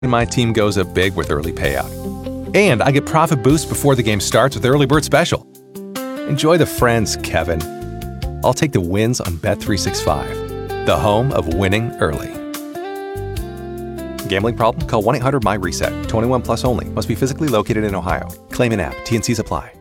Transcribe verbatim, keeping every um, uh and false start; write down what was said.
My team goes up big with early payout. And I get profit boost before the game starts with Early Bird Special. Enjoy the friends, Kevin. I'll take the wins on Bet three sixty-five, the home of winning early. Gambling problem? Call one eight hundred M Y RESET. twenty-one plus only. Must be physically located in Ohio. Claim in app. T N Cs apply.